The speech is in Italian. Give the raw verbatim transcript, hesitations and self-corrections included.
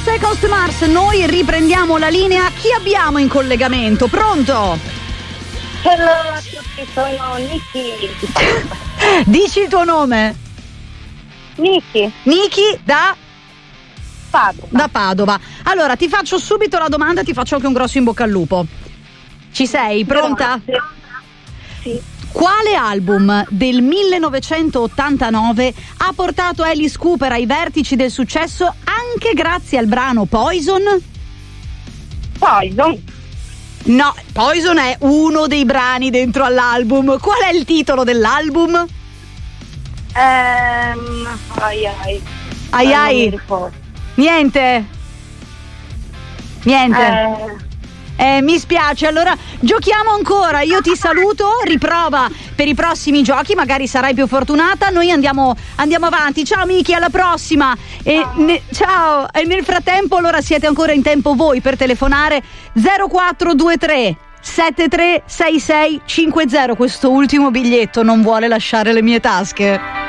Seconds to Mars, noi riprendiamo la linea. Chi abbiamo in collegamento? Pronto? Hello a tutti, sono Niki. Dici il tuo nome? Niki. Niki da? Padova. Da Padova. Allora ti faccio subito la domanda, ti faccio anche un grosso in bocca al lupo. Ci sei? Pronta? Grazie. Sì. Quale album del millenovecentottantanove ha portato Alice Cooper ai vertici del successo anche grazie al brano Poison? Poison. No, Poison è uno dei brani dentro all'album. Qual è il titolo dell'album? Ehm, ai ai. Ai ai. Niente. Niente. Eh. Eh, mi spiace, allora giochiamo ancora, io ti saluto, riprova per i prossimi giochi, magari sarai più fortunata, noi andiamo, andiamo avanti. Ciao Miki, alla prossima. E ciao. Ne, ciao, e nel frattempo allora siete ancora in tempo voi per telefonare zero quattro due tre sette tre sei sei cinque zero, questo ultimo biglietto non vuole lasciare le mie tasche.